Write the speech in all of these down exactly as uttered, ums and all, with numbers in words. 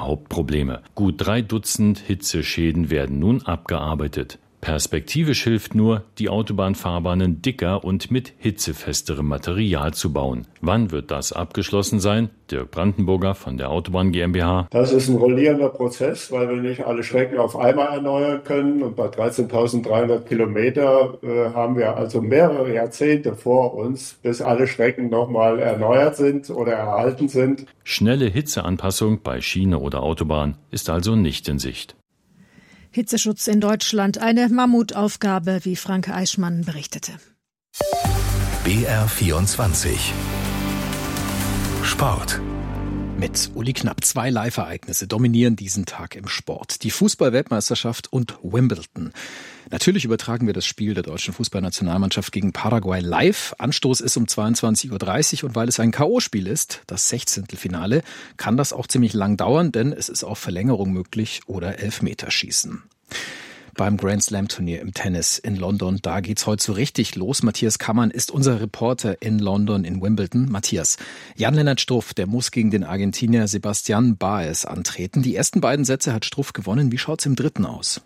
Hauptprobleme. Gut drei Dutzend Hitzeschäden werden nun abgearbeitet. Perspektivisch hilft nur, die Autobahnfahrbahnen dicker und mit hitzefesterem Material zu bauen. Wann wird das abgeschlossen sein? Dirk Brandenburger von der Autobahn GmbH. Das ist ein rollierender Prozess, weil wir nicht alle Strecken auf einmal erneuern können. Und bei dreizehntausenddreihundert Kilometer äh, haben wir also mehrere Jahrzehnte vor uns, bis alle Strecken nochmal erneuert sind oder erhalten sind. Schnelle Hitzeanpassung bei Schiene oder Autobahn ist also nicht in Sicht. Hitzeschutz in Deutschland, eine Mammutaufgabe, wie Frank Eichmann berichtete. B R vierundzwanzig Sport. Mit Uli Knapp. Zwei Live-Ereignisse dominieren diesen Tag im Sport. Die Fußball-Weltmeisterschaft und Wimbledon. Natürlich übertragen wir das Spiel der deutschen Fußballnationalmannschaft gegen Paraguay live. Anstoß ist um zweiundzwanzig Uhr dreißig und weil es ein K O-Spiel ist, das Sechzehntelfinale, kann das auch ziemlich lang dauern, denn es ist auch Verlängerung möglich oder Elfmeterschießen. Beim Grand Slam Turnier im Tennis in London, da geht's heute so richtig los. Matthias Kammann ist unser Reporter in London, in Wimbledon. Matthias, Jan-Lennart Struff, der muss gegen den Argentinier Sebastián Báez antreten. Die ersten beiden Sätze hat Struff gewonnen. Wie schaut's im dritten aus?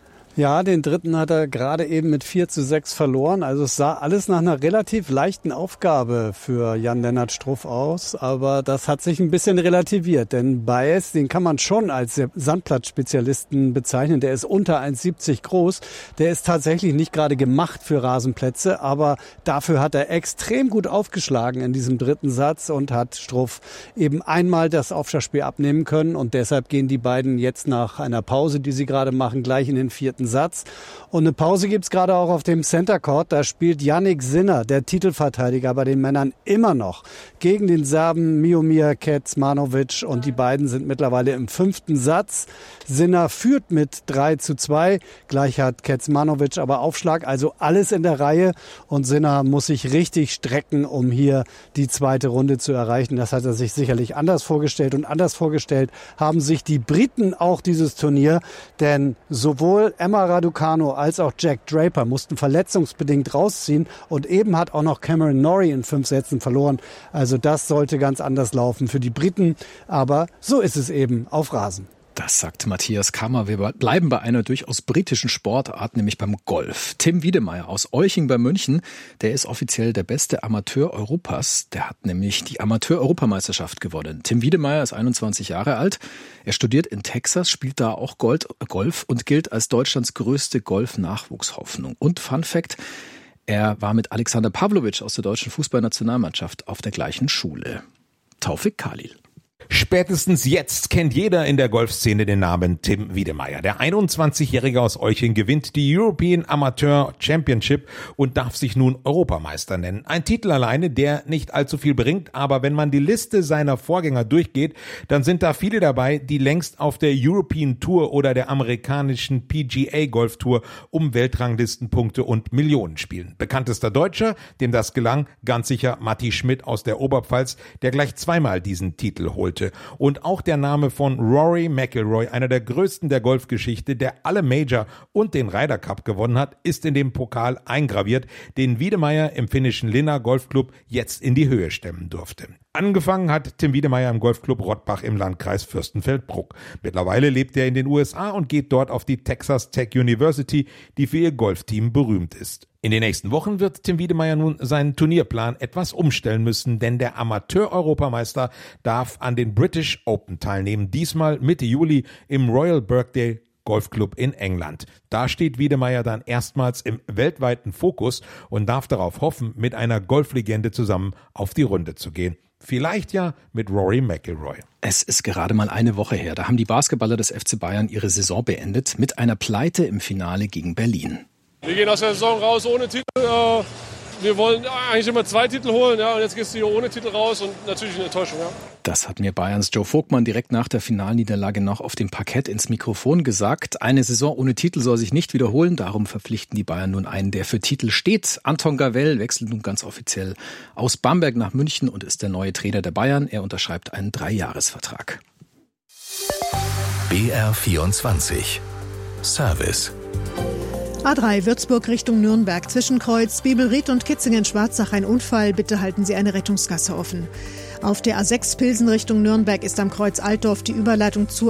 Ja, den dritten hat er gerade eben mit vier zu sechs verloren. Also es sah alles nach einer relativ leichten Aufgabe für Jan-Lennart Struff aus. Aber das hat sich ein bisschen relativiert. Denn Báez, den kann man schon als Sandplatzspezialisten bezeichnen. Der ist unter eins siebzig groß. Der ist tatsächlich nicht gerade gemacht für Rasenplätze. Aber dafür hat er extrem gut aufgeschlagen in diesem dritten Satz und hat Struff eben einmal das Aufschlagspiel abnehmen können. Und deshalb gehen die beiden jetzt nach einer Pause, die sie gerade machen, gleich in den vierten Satz. Und eine Pause gibt's gerade auch auf dem Center Court. Da spielt Jannik Sinner, der Titelverteidiger bei den Männern, immer noch gegen den Serben Miomir Kecmanovic. Und die beiden sind mittlerweile im fünften Satz. Sinner führt mit drei zu zwei. Gleich hat Kecmanovic aber Aufschlag. Also alles in der Reihe. Und Sinner muss sich richtig strecken, um hier die zweite Runde zu erreichen. Das hat er sich sicherlich anders vorgestellt. Und anders vorgestellt haben sich die Briten auch dieses Turnier. Denn sowohl Emma Raducanu als auch Jack Draper mussten verletzungsbedingt rausziehen und eben hat auch noch Cameron Norrie in fünf Sätzen verloren. Also das sollte ganz anders laufen für die Briten, aber so ist es eben auf Rasen. Das sagt Matthias Kammer. Wir bleiben bei einer durchaus britischen Sportart, nämlich beim Golf. Tim Wiedemeyer aus Olching bei München, der ist offiziell der beste Amateur Europas. Der hat nämlich die Amateur-Europameisterschaft gewonnen. Tim Wiedemeyer ist einundzwanzig Jahre alt. Er studiert in Texas, spielt da auch Gold, Golf und gilt als Deutschlands größte Golf-Nachwuchshoffnung. Und Fun Fact, er war mit Alexander Pavlovic aus der deutschen Fußballnationalmannschaft auf der gleichen Schule. Taufik Khalil. Spätestens jetzt kennt jeder in der Golfszene den Namen Tim Wiedemeyer. Der einundzwanzigjährige aus Olching gewinnt die European Amateur Championship und darf sich nun Europameister nennen. Ein Titel alleine, der nicht allzu viel bringt, aber wenn man die Liste seiner Vorgänger durchgeht, dann sind da viele dabei, die längst auf der European Tour oder der amerikanischen P G A Golf Tour um Weltranglistenpunkte und Millionen spielen. Bekanntester Deutscher, dem das gelang, ganz sicher Matti Schmidt aus der Oberpfalz, der gleich zweimal diesen Titel holte. Und auch der Name von Rory McIlroy, einer der größten der Golfgeschichte, der alle Major und den Ryder Cup gewonnen hat, ist in dem Pokal eingraviert, den Wiedemeyer im finnischen Linna Golfclub jetzt in die Höhe stemmen durfte. Angefangen hat Tim Wiedemeyer im Golfclub Rottbach im Landkreis Fürstenfeldbruck. Mittlerweile lebt er in den U S A und geht dort auf die Texas Tech University, die für ihr Golfteam berühmt ist. In den nächsten Wochen wird Tim Wiedemeyer nun seinen Turnierplan etwas umstellen müssen, denn der Amateur-Europameister darf an den British Open teilnehmen, diesmal Mitte Juli im Royal Birkdale Golfclub in England. Da steht Wiedemeyer dann erstmals im weltweiten Fokus und darf darauf hoffen, mit einer Golflegende zusammen auf die Runde zu gehen. Vielleicht ja mit Rory McIlroy. Es ist gerade mal eine Woche her. Da haben die Basketballer des F C Bayern ihre Saison beendet mit einer Pleite im Finale gegen Berlin. Wir gehen aus der Saison raus ohne Titel. Wir wollen eigentlich immer zwei Titel holen, ja, und jetzt gehst du hier ohne Titel raus und natürlich eine Enttäuschung. Ja. Das hat mir Bayerns Joe Vogtmann direkt nach der Finalniederlage noch auf dem Parkett ins Mikrofon gesagt. Eine Saison ohne Titel soll sich nicht wiederholen, darum verpflichten die Bayern nun einen, der für Titel steht. Anton Gavell wechselt nun ganz offiziell aus Bamberg nach München und ist der neue Trainer der Bayern. Er unterschreibt einen Dreijahresvertrag. B R vierundzwanzig Service. A drei Würzburg Richtung Nürnberg, zwischen Kreuz, Bibelried und Kitzingen-Schwarzach ein Unfall. Bitte halten Sie eine Rettungsgasse offen. Auf der A sechs Pilsen Richtung Nürnberg ist am Kreuz Altdorf die Überleitung zu